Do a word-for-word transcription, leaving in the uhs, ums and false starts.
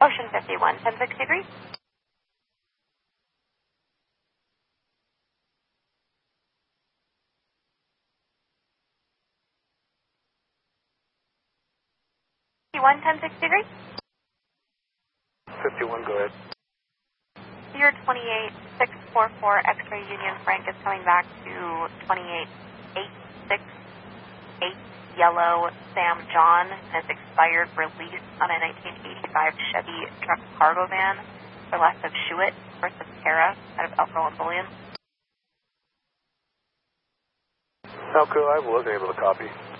Ocean fifty-one, ten sixty-three. fifty-one, ten sixty-three. fifty-one, go ahead. Year twenty-eight, six four four, X-ray Union Frank is coming back to twenty-eight, eight six eight, Yellow Sam John, and it's expired release on a nineteen eighty-five Chevy truck cargo van for less of Shuit, first of Terra, out of Elko and Bullion. Elko, I wasn't able to copy.